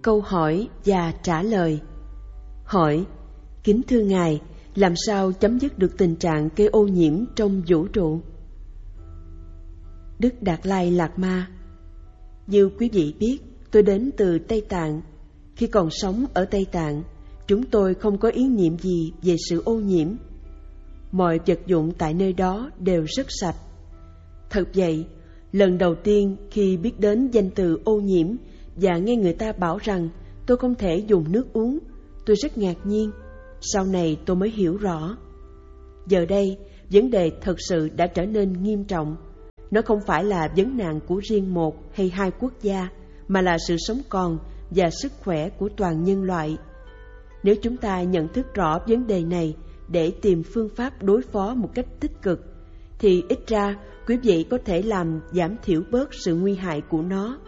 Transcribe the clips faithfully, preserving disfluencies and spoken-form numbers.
câu hỏi và trả lời. Hỏi: kính thưa Ngài, làm sao chấm dứt được tình trạng gây ô nhiễm trong vũ trụ? Đức Đạt Lai Lạt Ma: như quý vị biết, tôi đến từ Tây Tạng. Khi còn sống ở Tây Tạng, chúng tôi không có ý niệm gì về sự ô nhiễm. Mọi vật dụng tại nơi đó đều rất sạch. Thật vậy, lần đầu tiên khi biết đến danh từ ô nhiễm và nghe người ta bảo rằng tôi không thể dùng nước uống, tôi rất ngạc nhiên. Sau này tôi mới hiểu rõ. Giờ đây, vấn đề thật sự đã trở nên nghiêm trọng. Nó không phải là vấn nạn của riêng một hay hai quốc gia, mà là sự sống còn và sức khỏe của toàn nhân loại. Nếu chúng ta nhận thức rõ vấn đề này để tìm phương pháp đối phó một cách tích cực, thì ít ra quý vị có thể làm giảm thiểu bớt sự nguy hại của nó.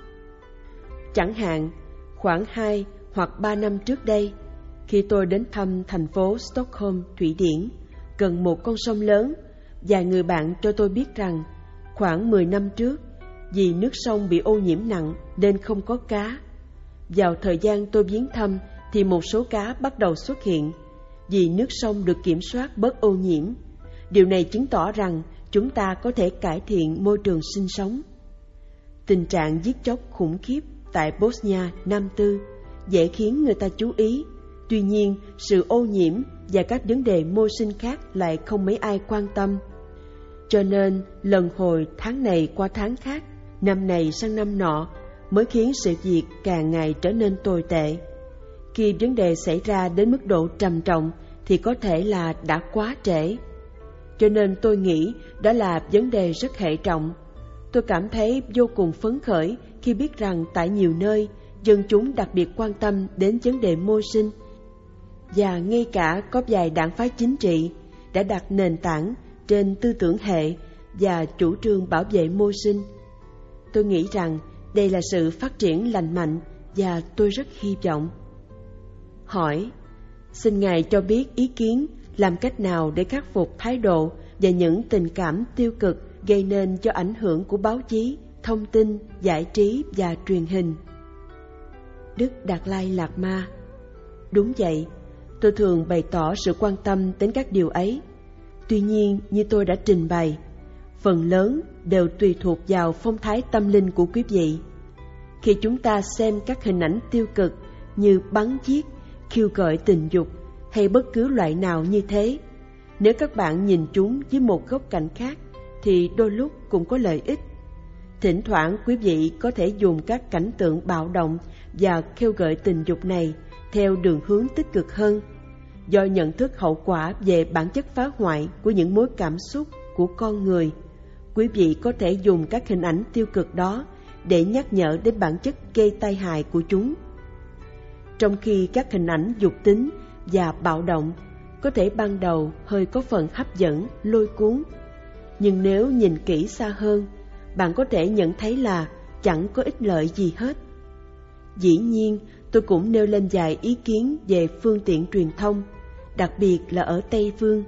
Chẳng hạn, khoảng hai hoặc ba năm trước đây, khi tôi đến thăm thành phố Stockholm, Thụy Điển, gần một con sông lớn, vài người bạn cho tôi biết rằng khoảng mười năm trước, vì nước sông bị ô nhiễm nặng nên không có cá. Vào thời gian tôi viếng thăm thì một số cá bắt đầu xuất hiện, vì nước sông được kiểm soát bớt ô nhiễm. Điều này chứng tỏ rằng chúng ta có thể cải thiện môi trường sinh sống. Tình trạng giết chóc khủng khiếp tại Bosnia, Nam Tư dễ khiến người ta chú ý. Tuy nhiên, sự ô nhiễm và các vấn đề môi sinh khác lại không mấy ai quan tâm. Cho nên, lần hồi tháng này qua tháng khác, năm này sang năm nọ, mới khiến sự việc càng ngày trở nên tồi tệ. Khi vấn đề xảy ra đến mức độ trầm trọng thì có thể là đã quá trễ. Cho nên tôi nghĩ đó là vấn đề rất hệ trọng. Tôi cảm thấy vô cùng phấn khởi khi biết rằng tại nhiều nơi, dân chúng đặc biệt quan tâm đến vấn đề môi sinh. Và ngay cả có vài đảng phái chính trị đã đặt nền tảng trên tư tưởng hệ và chủ trương bảo vệ môi sinh. Tôi nghĩ rằng đây là sự phát triển lành mạnh và tôi rất hy vọng. Hỏi: xin Ngài cho biết ý kiến làm cách nào để khắc phục thái độ và những tình cảm tiêu cực gây nên cho ảnh hưởng của báo chí, thông tin, giải trí và truyền hình. Đức Đạt Lai Lạt Ma: đúng vậy, tôi thường bày tỏ sự quan tâm đến các điều ấy. Tuy nhiên, như tôi đã trình bày, phần lớn đều tùy thuộc vào phong thái tâm linh của quý vị. Khi chúng ta xem các hình ảnh tiêu cực như bắn giết, khiêu gợi tình dục hay bất cứ loại nào như thế, nếu các bạn nhìn chúng với một góc cạnh khác thì đôi lúc cũng có lợi ích. Thỉnh thoảng quý vị có thể dùng các cảnh tượng bạo động và khiêu gợi tình dục này theo đường hướng tích cực hơn. Do nhận thức hậu quả về bản chất phá hoại của những mối cảm xúc của con người, quý vị có thể dùng các hình ảnh tiêu cực đó để nhắc nhở đến bản chất gây tai hại của chúng. Trong khi các hình ảnh dục tính và bạo động có thể ban đầu hơi có phần hấp dẫn, lôi cuốn, nhưng nếu nhìn kỹ xa hơn, bạn có thể nhận thấy là chẳng có ích lợi gì hết. Dĩ nhiên, tôi cũng nêu lên vài ý kiến về phương tiện truyền thông, đặc biệt là ở Tây Phương.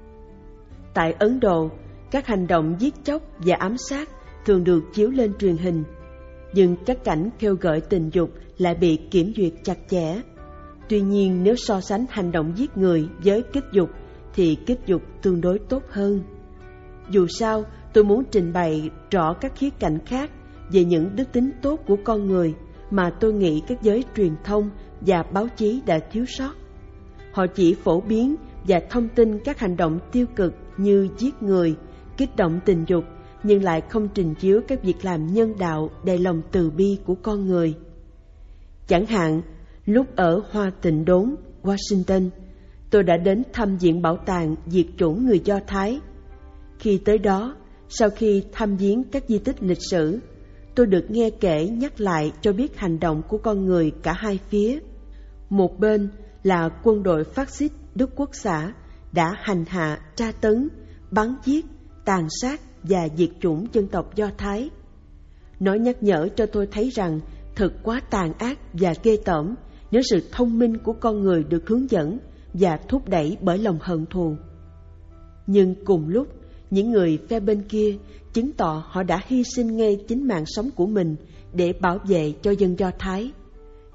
Tại Ấn Độ, các hành động giết chóc và ám sát thường được chiếu lên truyền hình, nhưng các cảnh khiêu gợi tình dục lại bị kiểm duyệt chặt chẽ. Tuy nhiên, nếu so sánh hành động giết người với kích dục thì kích dục tương đối tốt hơn. Dù sao, tôi muốn trình bày rõ các khía cạnh khác về những đức tính tốt của con người mà tôi nghĩ các giới truyền thông và báo chí đã thiếu sót. Họ chỉ phổ biến và thông tin các hành động tiêu cực như giết người, kích động tình dục, nhưng lại không trình chiếu các việc làm nhân đạo đầy lòng từ bi của con người. Chẳng hạn, lúc ở Hoa Tịnh Đốn, Washington, tôi đã đến thăm Viện Bảo tàng diệt chủng người Do Thái. Khi tới đó, sau khi thăm viếng các di tích lịch sử, tôi được nghe kể nhắc lại cho biết hành động của con người cả hai phía. Một bên là quân đội phát xít Đức Quốc xã đã hành hạ, tra tấn, bắn giết, tàn sát và diệt chủng dân tộc Do Thái. Nó nhắc nhở cho tôi thấy rằng thật quá tàn ác và ghê tởm nếu sự thông minh của con người được hướng dẫn và thúc đẩy bởi lòng hận thù. Nhưng cùng lúc, những người phe bên kia chứng tỏ họ đã hy sinh ngay chính mạng sống của mình để bảo vệ cho dân Do Thái.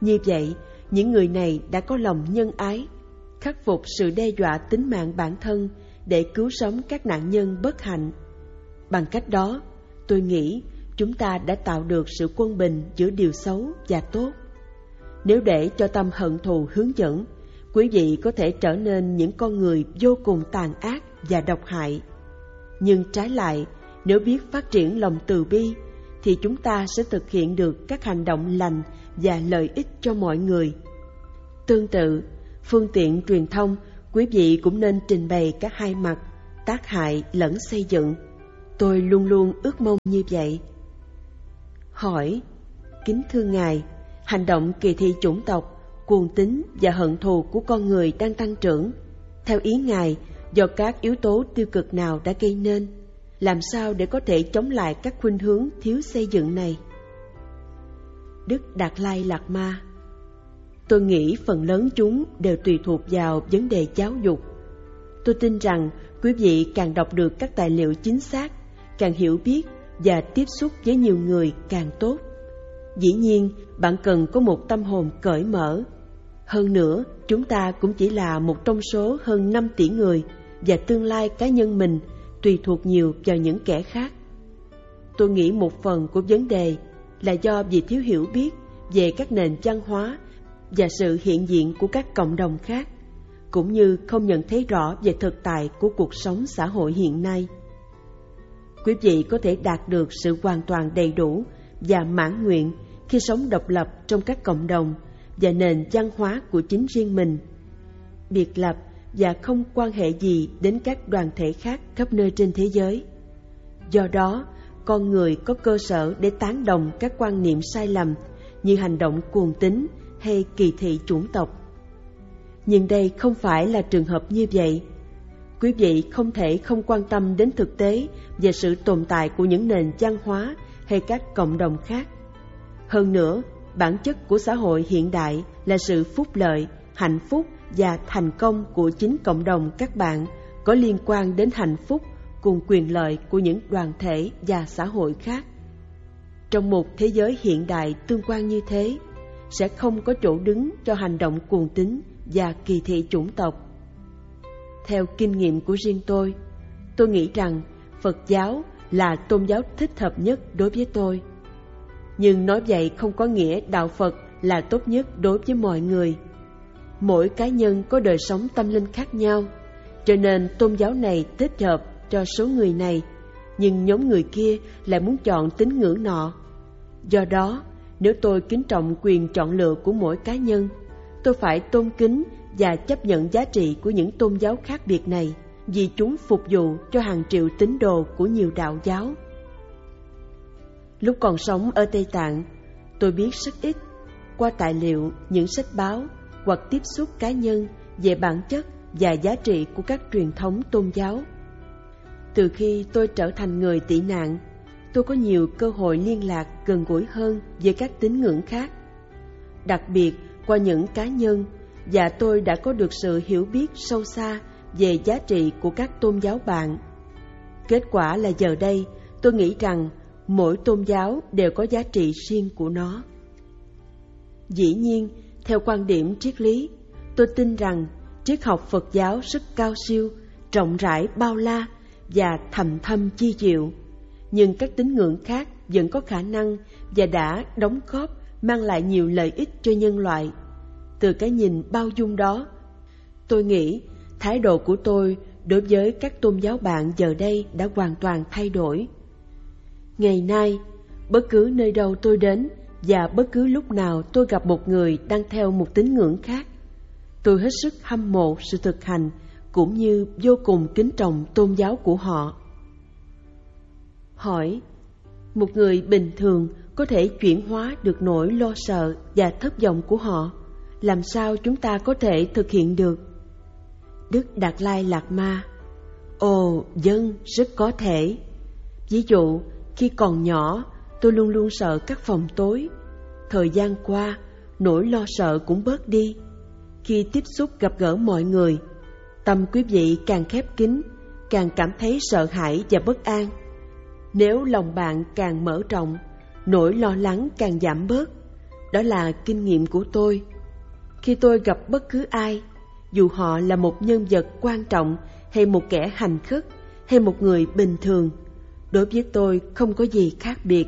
Như vậy, những người này đã có lòng nhân ái, khắc phục sự đe dọa tính mạng bản thân để cứu sống các nạn nhân bất hạnh. Bằng cách đó, tôi nghĩ chúng ta đã tạo được sự quân bình giữa điều xấu và tốt. Nếu để cho tâm hận thù hướng dẫn, quý vị có thể trở nên những con người vô cùng tàn ác và độc hại. Nhưng trái lại, nếu biết phát triển lòng từ bi, thì chúng ta sẽ thực hiện được các hành động lành và lợi ích cho mọi người. Tương tự, phương tiện truyền thông, quý vị cũng nên trình bày cả hai mặt, tác hại lẫn xây dựng. Tôi luôn luôn ước mong như vậy. Hỏi: kính thưa Ngài, hành động kỳ thị chủng tộc, cuồng tín và hận thù của con người đang tăng trưởng. Theo ý Ngài, do các yếu tố tiêu cực nào đã gây nên? Làm sao để có thể chống lại các khuynh hướng thiếu xây dựng này? Đức Đạt Lai Lạt Ma: tôi nghĩ phần lớn chúng đều tùy thuộc vào vấn đề giáo dục. Tôi tin rằng quý vị càng đọc được các tài liệu chính xác, càng hiểu biết và tiếp xúc với nhiều người càng tốt. Dĩ nhiên, bạn cần có một tâm hồn cởi mở. Hơn nữa, chúng ta cũng chỉ là một trong số hơn năm tỷ người, và tương lai cá nhân mình tùy thuộc nhiều vào những kẻ khác. Tôi nghĩ một phần của vấn đề là do vì thiếu hiểu biết về các nền văn hóa và sự hiện diện của các cộng đồng khác, cũng như không nhận thấy rõ về thực tại của cuộc sống xã hội hiện nay. Quý vị có thể đạt được sự hoàn toàn đầy đủ và mãn nguyện khi sống độc lập trong các cộng đồng và nền văn hóa của chính riêng mình, biệt lập và không quan hệ gì đến các đoàn thể khác khắp nơi trên thế giới. Do đó, con người có cơ sở để tán đồng các quan niệm sai lầm như hành động cuồng tín hay kỳ thị chủng tộc. Nhưng đây không phải là trường hợp như vậy. Quý vị không thể không quan tâm đến thực tế về sự tồn tại của những nền văn hóa hay các cộng đồng khác. Hơn nữa, bản chất của xã hội hiện đại là sự phúc lợi, hạnh phúc và thành công của chính cộng đồng các bạn có liên quan đến hạnh phúc cùng quyền lợi của những đoàn thể và xã hội khác. Trong một thế giới hiện đại tương quan như thế, sẽ không có chỗ đứng cho hành động cuồng tín và kỳ thị chủng tộc. Theo kinh nghiệm của riêng tôi, tôi nghĩ rằng Phật giáo là tôn giáo thích hợp nhất đối với tôi. Nhưng nói vậy không có nghĩa đạo Phật là tốt nhất đối với mọi người. Mỗi cá nhân có đời sống tâm linh khác nhau, cho nên tôn giáo này thích hợp cho số người này, nhưng nhóm người kia lại muốn chọn tín ngưỡng nọ. Do đó, nếu tôi kính trọng quyền chọn lựa của mỗi cá nhân, tôi phải tôn kính và chấp nhận giá trị của những tôn giáo khác biệt này, vì chúng phục vụ cho hàng triệu tín đồ của nhiều đạo giáo. Lúc còn sống ở Tây Tạng, tôi biết rất ít qua tài liệu, những sách báo hoặc tiếp xúc cá nhân về bản chất và giá trị của các truyền thống tôn giáo. Từ khi tôi trở thành người tị nạn, tôi có nhiều cơ hội liên lạc gần gũi hơn với các tín ngưỡng khác, đặc biệt qua những cá nhân, và tôi đã có được sự hiểu biết sâu xa về giá trị của các tôn giáo bạn. Kết quả là giờ đây tôi nghĩ rằng mỗi tôn giáo đều có giá trị riêng của nó. Dĩ nhiên, theo quan điểm triết lý, tôi tin rằng triết học Phật giáo rất cao siêu, rộng rãi bao la và thầm thâm chi diệu, nhưng các tín ngưỡng khác vẫn có khả năng và đã đóng góp mang lại nhiều lợi ích cho nhân loại. Từ cái nhìn bao dung đó, tôi nghĩ thái độ của tôi đối với các tôn giáo bạn giờ đây đã hoàn toàn thay đổi. Ngày nay, bất cứ nơi đâu tôi đến và bất cứ lúc nào tôi gặp một người đang theo một tín ngưỡng khác, tôi hết sức hâm mộ sự thực hành cũng như vô cùng kính trọng tôn giáo của họ. Hỏi: một người bình thường có thể chuyển hóa được nỗi lo sợ và thất vọng của họ, làm sao chúng ta có thể thực hiện được? Đức Đạt Lai Lạt Ma: Ồ, vâng, rất có thể. Ví dụ, khi còn nhỏ, tôi luôn luôn sợ các phòng tối. Thời gian qua, nỗi lo sợ cũng bớt đi. Khi tiếp xúc gặp gỡ mọi người, tâm quý vị càng khép kín, càng cảm thấy sợ hãi và bất an. Nếu lòng bạn càng mở rộng, nỗi lo lắng càng giảm bớt. Đó là kinh nghiệm của tôi. Khi tôi gặp bất cứ ai, dù họ là một nhân vật quan trọng hay một kẻ hành khất hay một người bình thường, đối với tôi không có gì khác biệt.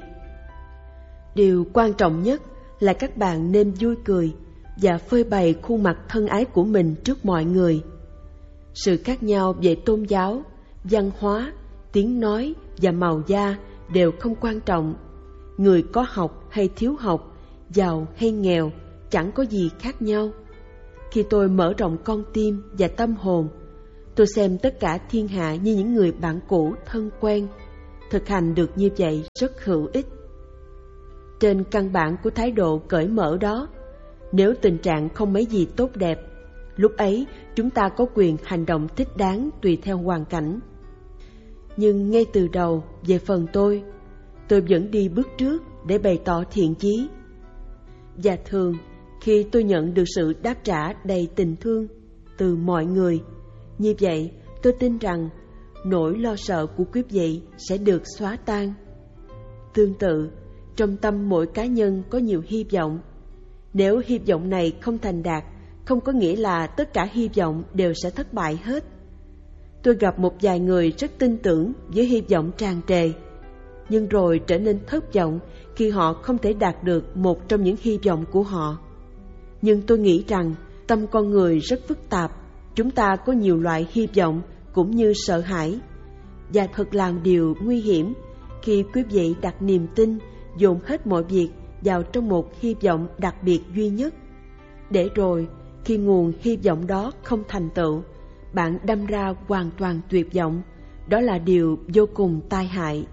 Điều quan trọng nhất là các bạn nên vui cười và phơi bày khuôn mặt thân ái của mình trước mọi người. Sự khác nhau về tôn giáo, văn hóa, tiếng nói và màu da đều không quan trọng. Người có học hay thiếu học, giàu hay nghèo, chẳng có gì khác nhau. Khi tôi mở rộng con tim và tâm hồn, tôi xem tất cả thiên hạ như những người bạn cũ thân quen. Thực hành được như vậy rất hữu ích. Trên căn bản của thái độ cởi mở đó, nếu tình trạng không mấy gì tốt đẹp, lúc ấy chúng ta có quyền hành động thích đáng tùy theo hoàn cảnh. Nhưng ngay từ đầu, về phần tôi, tôi vẫn đi bước trước để bày tỏ thiện chí. Và thường, khi tôi nhận được sự đáp trả đầy tình thương từ mọi người, như vậy tôi tin rằng nỗi lo sợ của quý vị sẽ được xóa tan. Tương tự, trong tâm mỗi cá nhân có nhiều hy vọng. Nếu hy vọng này không thành đạt, không có nghĩa là tất cả hy vọng đều sẽ thất bại hết. Tôi gặp một vài người rất tin tưởng với hy vọng tràn trề, nhưng rồi trở nên thất vọng khi họ không thể đạt được một trong những hy vọng của họ. Nhưng tôi nghĩ rằng tâm con người rất phức tạp, chúng ta có nhiều loại hy vọng cũng như sợ hãi. Và thật là điều nguy hiểm khi quý vị đặt niềm tin, dồn hết mọi việc vào trong một hy vọng đặc biệt duy nhất. Để rồi, khi nguồn hy vọng đó không thành tựu, bạn đâm ra hoàn toàn tuyệt vọng. Đó là điều vô cùng tai hại.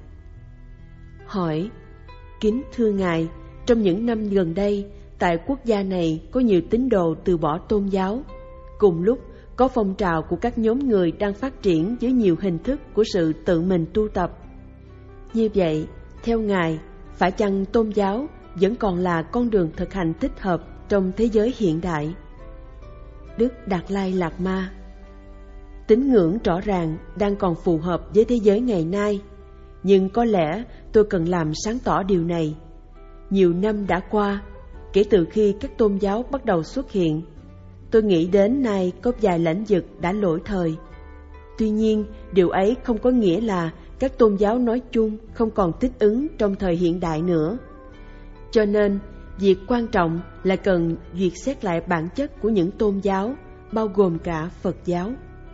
Hỏi: kính thưa Ngài, trong những năm gần đây, tại quốc gia này có nhiều tín đồ từ bỏ tôn giáo. Cùng lúc, có phong trào của các nhóm người đang phát triển dưới nhiều hình thức của sự tự mình tu tập. Như vậy, theo Ngài, phải chăng tôn giáo vẫn còn là con đường thực hành thích hợp trong thế giới hiện đại? Đức Đạt Lai Lạt Ma: tín ngưỡng rõ ràng đang còn phù hợp với thế giới ngày nay, nhưng có lẽ tôi cần làm sáng tỏ điều này. Nhiều năm đã qua, kể từ khi các tôn giáo bắt đầu xuất hiện, tôi nghĩ đến nay có vài lĩnh vực đã lỗi thời. Tuy nhiên, điều ấy không có nghĩa là các tôn giáo nói chung không còn thích ứng trong thời hiện đại nữa. Cho nên, việc quan trọng là cần duyệt xét lại bản chất của những tôn giáo, bao gồm cả Phật giáo.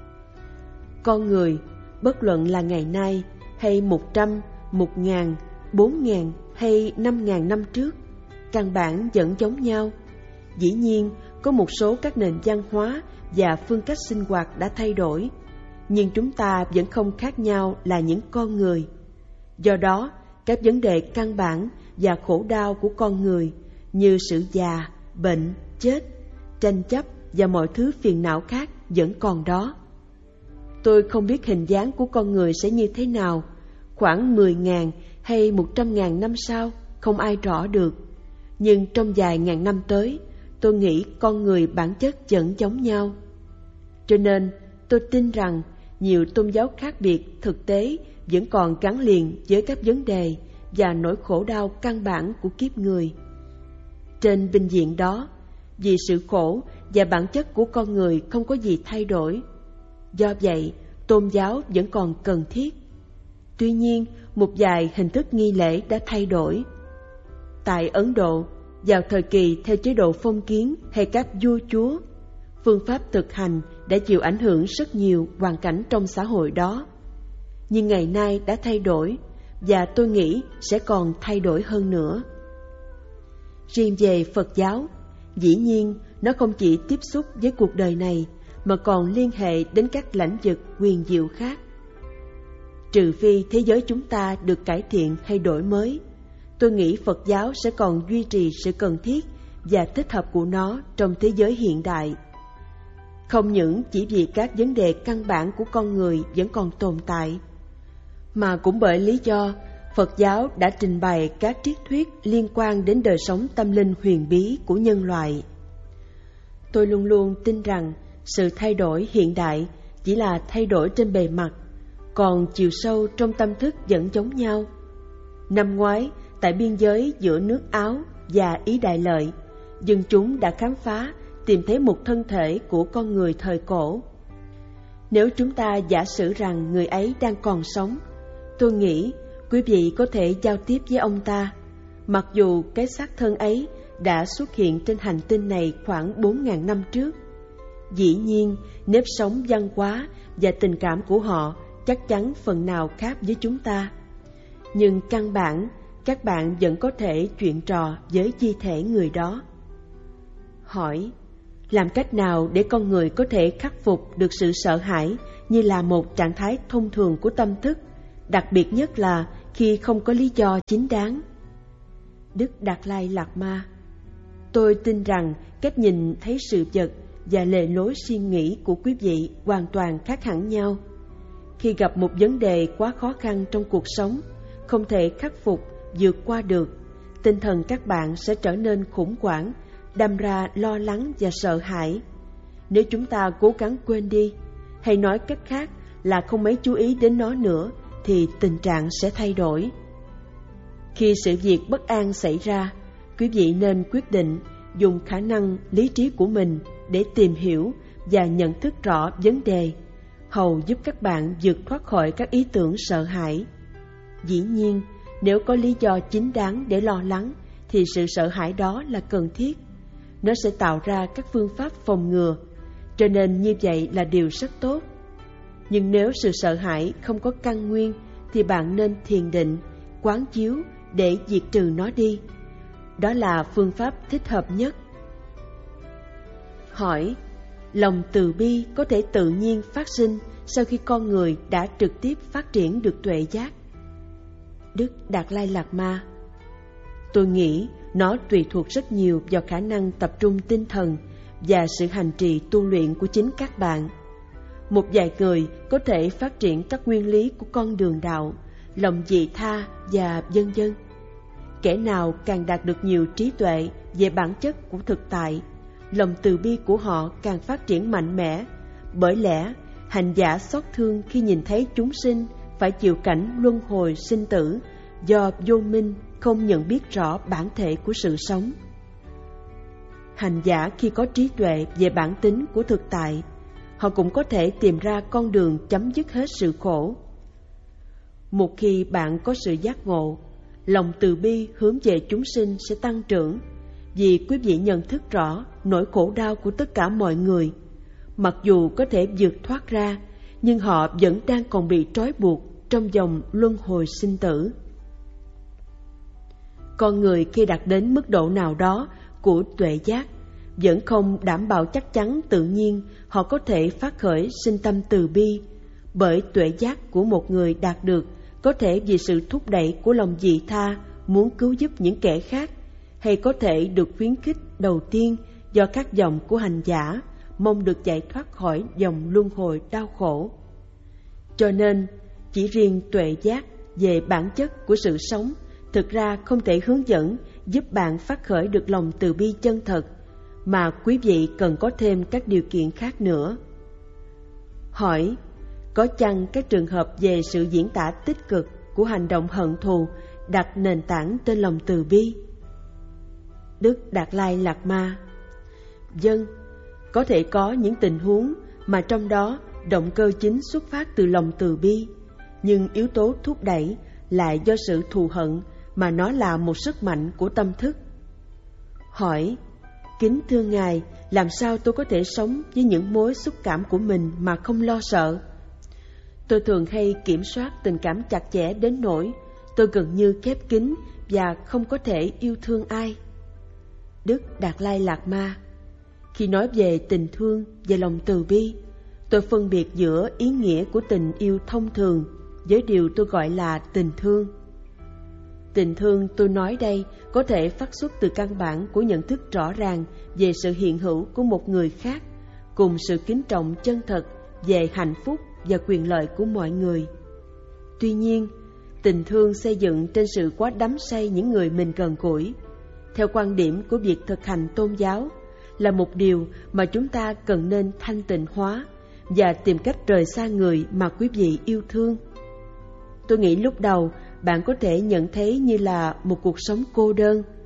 Con người, bất luận là ngày nay hay một trăm, một ngàn, bốn ngàn hay năm ngàn năm trước, căn bản vẫn giống nhau. Dĩ nhiên, có một số các nền văn hóa và phương cách sinh hoạt đã thay đổi, nhưng chúng ta vẫn không khác nhau là những con người. Do đó, các vấn đề căn bản và khổ đau của con người như sự già, bệnh, chết, tranh chấp và mọi thứ phiền não khác vẫn còn đó. Tôi không biết hình dáng của con người sẽ như thế nào, khoảng mười ngàn hay một trăm ngàn năm sau, không ai rõ được. Nhưng trong vài ngàn năm tới, tôi nghĩ con người bản chất vẫn giống nhau. Cho nên, tôi tin rằng nhiều tôn giáo khác biệt thực tế vẫn còn gắn liền với các vấn đề và nỗi khổ đau căn bản của kiếp người. Trên bình diện đó, vì sự khổ và bản chất của con người không có gì thay đổi, do vậy tôn giáo vẫn còn cần thiết. Tuy nhiên, một vài hình thức nghi lễ đã thay đổi. Tại Ấn Độ, vào thời kỳ theo chế độ phong kiến hay các vua chúa, phương pháp thực hành đã chịu ảnh hưởng rất nhiều hoàn cảnh trong xã hội đó. Nhưng ngày nay đã thay đổi, và tôi nghĩ sẽ còn thay đổi hơn nữa. Riêng về Phật giáo, dĩ nhiên nó không chỉ tiếp xúc với cuộc đời này, mà còn liên hệ đến các lĩnh vực huyền diệu khác. Trừ phi thế giới chúng ta được cải thiện hay đổi mới, tôi nghĩ Phật giáo sẽ còn duy trì sự cần thiết và thích hợp của nó trong thế giới hiện đại. Không những chỉ vì các vấn đề căn bản của con người vẫn còn tồn tại, mà cũng bởi lý do Phật giáo đã trình bày các triết thuyết liên quan đến đời sống tâm linh huyền bí của nhân loại. Tôi luôn luôn tin rằng sự thay đổi hiện đại chỉ là thay đổi trên bề mặt, còn chiều sâu trong tâm thức vẫn giống nhau. Năm ngoái, tại biên giới giữa nước Áo, và ý đại lợi, dân chúng đã khám phá, tìm thấy một thân thể của con người thời cổ. Nếu chúng ta giả sử rằng người ấy đang còn sống, tôi nghĩ quý vị có thể giao tiếp với ông ta, mặc dù cái xác thân ấy đã xuất hiện trên hành tinh này khoảng bốn nghìn năm trước. Dĩ nhiên, nếp sống văn hóa và tình cảm của họ chắc chắn phần nào khác với chúng ta. Nhưng căn bản, các bạn vẫn có thể chuyện trò với di thể người đó. Hỏi, làm cách nào để con người có thể khắc phục được sự sợ hãi như là một trạng thái thông thường của tâm thức, đặc biệt nhất là khi không có lý do chính đáng? Đức Đạt Lai Lạt Ma: tôi tin rằng cách nhìn thấy sự vật và lề lối suy nghĩ của quý vị hoàn toàn khác hẳn nhau. Khi gặp một vấn đề quá khó khăn trong cuộc sống, không thể khắc phục, vượt qua được, tinh thần các bạn sẽ trở nên khủng hoảng, đâm ra lo lắng và sợ hãi. Nếu chúng ta cố gắng quên đi, hay nói cách khác là không mấy chú ý đến nó nữa, thì tình trạng sẽ thay đổi. Khi sự việc bất an xảy ra, quý vị nên quyết định dùng khả năng lý trí của mình để tìm hiểu và nhận thức rõ vấn đề, hầu giúp các bạn vượt thoát khỏi các ý tưởng sợ hãi. Dĩ nhiên, nếu có lý do chính đáng để lo lắng, thì sự sợ hãi đó là cần thiết. Nó sẽ tạo ra các phương pháp phòng ngừa, cho nên như vậy là điều rất tốt. Nhưng nếu sự sợ hãi không có căn nguyên, thì bạn nên thiền định, quán chiếu để diệt trừ nó đi. Đó là phương pháp thích hợp nhất. Hỏi, lòng từ bi có thể tự nhiên phát sinh sau khi con người đã trực tiếp phát triển được tuệ giác? Đức Đạt Lai Lạt Ma: tôi nghĩ nó tùy thuộc rất nhiều vào khả năng tập trung tinh thần và sự hành trì tu luyện của chính các bạn. Một vài người có thể phát triển các nguyên lý của con đường đạo, lòng vị tha và vân vân. Kẻ nào càng đạt được nhiều trí tuệ về bản chất của thực tại, lòng từ bi của họ càng phát triển mạnh mẽ. Bởi lẽ, hành giả xót thương khi nhìn thấy chúng sinh phải chịu cảnh luân hồi sinh tử do vô minh, không nhận biết rõ bản thể của sự sống. Hành giả khi có trí tuệ về bản tính của thực tại, họ cũng có thể tìm ra con đường chấm dứt hết sự khổ. Một khi bạn có sự giác ngộ, lòng từ bi hướng về chúng sinh sẽ tăng trưởng, vì quý vị nhận thức rõ nỗi khổ đau của tất cả mọi người. Mặc dù có thể vượt thoát ra, nhưng họ vẫn đang còn bị trói buộc trong vòng luân hồi sinh tử. Con người khi đạt đến mức độ nào đó của tuệ giác, vẫn không đảm bảo chắc chắn tự nhiên họ có thể phát khởi sinh tâm từ bi, bởi tuệ giác của một người đạt được có thể vì sự thúc đẩy của lòng vị tha muốn cứu giúp những kẻ khác, hay có thể được khuyến khích đầu tiên do các dòng của hành giả mong được giải thoát khỏi dòng luân hồi đau khổ. Cho nên, chỉ riêng tuệ giác về bản chất của sự sống thực ra không thể hướng dẫn giúp bạn phát khởi được lòng từ bi chân thật, mà quý vị cần có thêm các điều kiện khác nữa. Hỏi, có chăng các trường hợp về sự diễn tả tích cực của hành động hận thù đặt nền tảng trên lòng từ bi? Đức Đạt Lai Lạt Ma: vâng, có thể có những tình huống mà trong đó động cơ chính xuất phát từ lòng từ bi, nhưng yếu tố thúc đẩy lại do sự thù hận, mà nó là một sức mạnh của tâm thức. Hỏi, kính thưa Ngài, làm sao tôi có thể sống với những mối xúc cảm của mình mà không lo sợ? Tôi thường hay kiểm soát tình cảm chặt chẽ đến nỗi tôi gần như khép kín và không có thể yêu thương ai. Đức Đạt Lai Lạt Ma: khi nói về tình thương và lòng từ bi, tôi phân biệt giữa ý nghĩa của tình yêu thông thường với điều tôi gọi là tình thương. Tình thương tôi nói đây có thể phát xuất từ căn bản của nhận thức rõ ràng về sự hiện hữu của một người khác, cùng sự kính trọng chân thật về hạnh phúc và quyền lợi của mọi người. Tuy nhiên, tình thương xây dựng trên sự quá đắm say những người mình gần gũi, theo quan điểm của việc thực hành tôn giáo, là một điều mà chúng ta cần nên thanh tịnh hóa và tìm cách rời xa người mà quý vị yêu thương. Tôi nghĩ lúc đầu bạn có thể nhận thấy như là một cuộc sống cô đơn.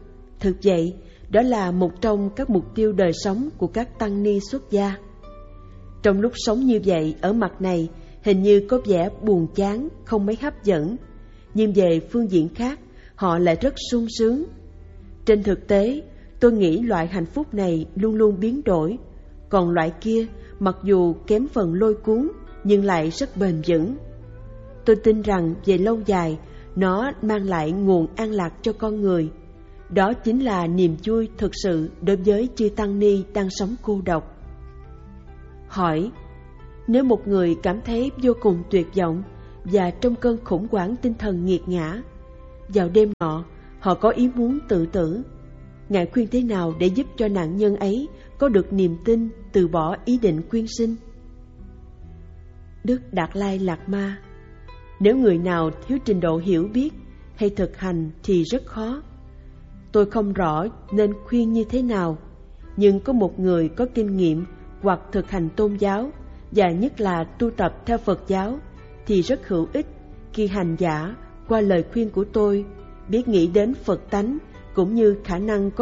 Thực vậy, đó là một trong các mục tiêu đời sống của các tăng ni xuất gia. Trong lúc sống như vậy ở mặt này, hình như có vẻ buồn chán, không mấy hấp dẫn, nhưng về phương diện khác, họ lại rất sung sướng. Trên thực tế, tôi nghĩ loại hạnh phúc này luôn luôn biến đổi, còn loại kia mặc dù kém phần lôi cuốn nhưng lại rất bền vững. Tôi tin rằng về lâu dài, nó mang lại nguồn an lạc cho con người. Đó chính là niềm vui thực sự đối với chư tăng ni đang sống cô độc. Hỏi: nếu một người cảm thấy vô cùng tuyệt vọng và trong cơn khủng hoảng tinh thần nghiệt ngã, vào đêm nọ họ có ý muốn tự tử, Ngài khuyên thế nào để giúp cho nạn nhân ấy có được niềm tin từ bỏ ý định quyên sinh? Đức Đạt Lai Lạt Ma: nếu người nào thiếu trình độ hiểu biết hay thực hành thì rất khó. Tôi không rõ nên khuyên như thế nào, nhưng có một người có kinh nghiệm hoặc thực hành tôn giáo, và nhất là tu tập theo Phật giáo, thì rất hữu ích khi hành giả qua lời khuyên của tôi biết nghĩ đến Phật tánh cũng như khả năng có